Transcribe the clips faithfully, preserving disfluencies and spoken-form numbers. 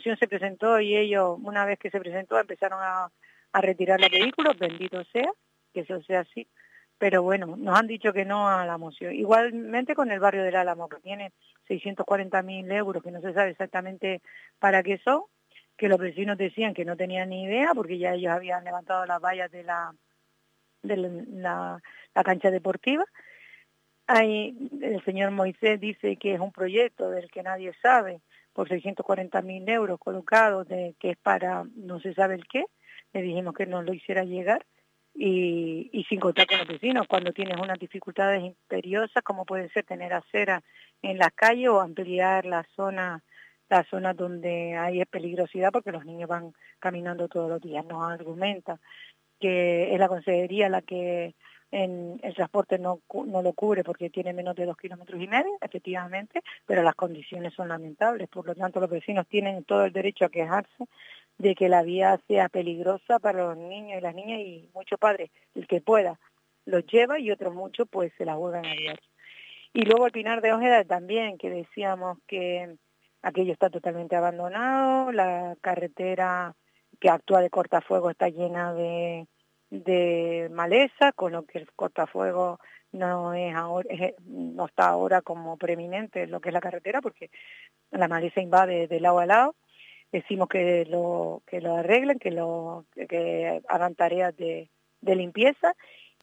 moción se presentó y ellos, una vez que se presentó, empezaron a, a retirar los vehículos, bendito sea, que eso sea así. Pero bueno, nos han dicho que no a la moción. Igualmente con el barrio del Álamo, que tiene seiscientos cuarenta mil euros, que no se sabe exactamente para qué son, que los vecinos decían que no tenían ni idea, porque ya ellos habían levantado las vallas de la, de la, la, la cancha deportiva. Ahí el señor Moisés dice que es un proyecto del que nadie sabe, por seiscientos cuarenta mil euros colocados, de que es para no se sabe el qué. Le dijimos que nos lo hiciera llegar. Y, y sin contar con los vecinos, cuando tienes unas dificultades imperiosas, como puede ser tener acera en las calles o ampliar la zona, la zona donde hay peligrosidad, porque los niños van caminando todos los días. Nos argumenta que es la consejería la que en el transporte no, no lo cubre porque tiene menos de dos kilómetros y medio, efectivamente, pero las condiciones son lamentables. Por lo tanto, los vecinos tienen todo el derecho a quejarse de que la vía sea peligrosa para los niños y las niñas, y muchos padres, el que pueda, los lleva y otros muchos pues se la juegan a diario. Y luego el Pinar de Ojeda también, que decíamos que aquello está totalmente abandonado, la carretera que actúa de cortafuego está llena de, de maleza, con lo que el cortafuego no es ahora, es, no está ahora como preeminente en lo que es la carretera, porque la maleza invade de lado a lado. Decimos que lo que lo arreglen, que lo que hagan tareas de, de limpieza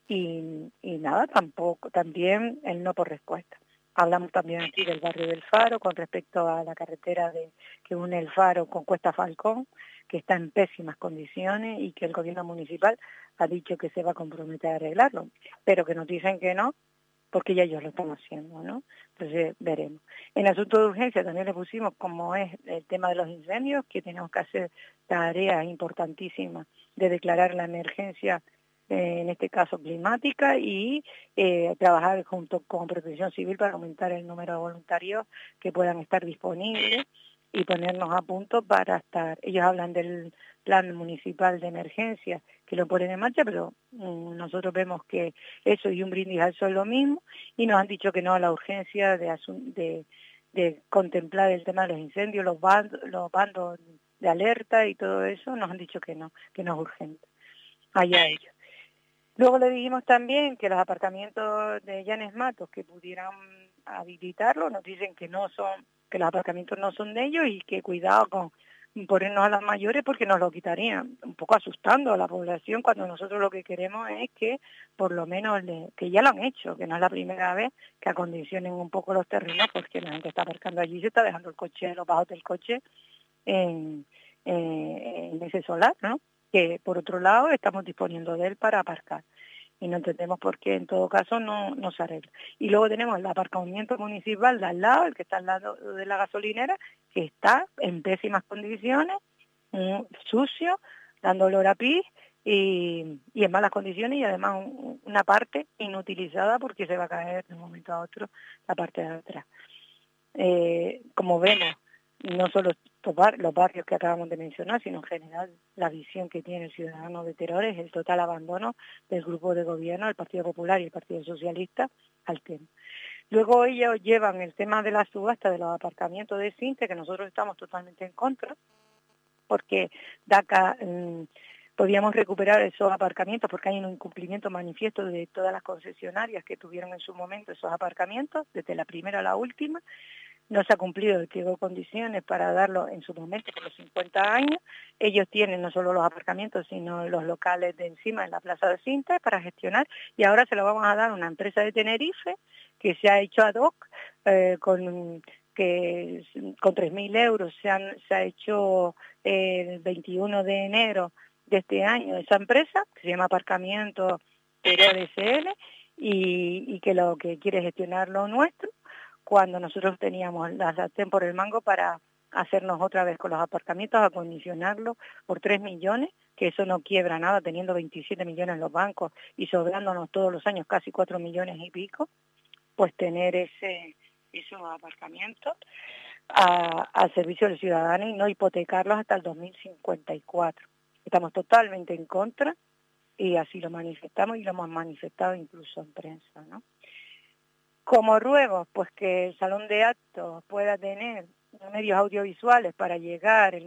y, y nada, tampoco, también el no por respuesta. Hablamos también aquí del barrio del Faro con respecto a la carretera de, que une el Faro con Cuesta Falcón, que está en pésimas condiciones y que el gobierno municipal ha dicho que se va a comprometer a arreglarlo, pero que nos dicen que no, porque ya ellos lo están haciendo, ¿no? Entonces veremos. En asunto de urgencia también le pusimos como es el tema de los incendios, que tenemos que hacer tareas importantísimas de declarar la emergencia, eh, en este caso climática, y eh, trabajar junto con Protección Civil para aumentar el número de voluntarios que puedan estar disponibles y ponernos a punto para estar. Ellos hablan del plan municipal de emergencia, que lo ponen en marcha, pero um, nosotros vemos que eso y un brindis al sol lo mismo, y nos han dicho que no a la urgencia de, de, de contemplar el tema de los incendios, los bandos, los bandos de alerta y todo eso, nos han dicho que no, que no es urgente. Allá ellos. Luego le dijimos también que los aparcamientos de Llanes Matos que pudieran habilitarlo, nos dicen que no son, que los aparcamientos no son de ellos y que cuidado con ponernos a las mayores porque nos lo quitarían, un poco asustando a la población cuando nosotros lo que queremos es que por lo menos, le, que ya lo han hecho, que no es la primera vez, que acondicionen un poco los terrenos porque la gente está aparcando allí, se está dejando el coche, los bajos del coche en, en, en ese solar, ¿no? Que por otro lado estamos disponiendo de él para aparcar. Y no entendemos por qué en todo caso no, no se arregla. Y luego tenemos el aparcamiento municipal de al lado, el que está al lado de la gasolinera, que está en pésimas condiciones, um, sucio, dando olor a pis y, y en malas condiciones, y además un, una parte inutilizada porque se va a caer de un momento a otro la parte de atrás. Eh, como vemos, no solo los barrios que acabamos de mencionar, sino en general la visión que tiene el ciudadano de Teror es el total abandono del grupo de gobierno, el Partido Popular y el Partido Socialista, al tema. Luego ellos llevan el tema de la subasta de los aparcamientos de Sinte, que nosotros estamos totalmente en contra, porque DACA mmm, podíamos recuperar esos aparcamientos porque hay un incumplimiento manifiesto de todas las concesionarias que tuvieron en su momento esos aparcamientos, desde la primera a la última. No se ha cumplido el pliego de condiciones para darlo en su momento por los cincuenta años. Ellos tienen no solo los aparcamientos, sino los locales de encima en la plaza de Cinta para gestionar, y ahora se lo vamos a dar a una empresa de Tenerife que se ha hecho ad hoc, eh, con, que, con tres mil euros se, han, se ha hecho eh, el veintiuno de enero de este año esa empresa, que se llama Aparcamiento Teror S L, y, y que lo que quiere gestionar lo nuestro, cuando nosotros teníamos la sartén por el mango para hacernos otra vez con los aparcamientos, acondicionarlos por tres millones, que eso no quiebra nada, teniendo veintisiete millones en los bancos y sobrándonos todos los años casi cuatro millones y pico, pues tener ese esos aparcamientos a, al servicio del ciudadano y no hipotecarlos hasta el dos mil cincuenta y cuatro. Estamos totalmente en contra y así lo manifestamos y lo hemos manifestado incluso en prensa, ¿no? Como ruego, pues que el salón de actos pueda tener medios audiovisuales para llegar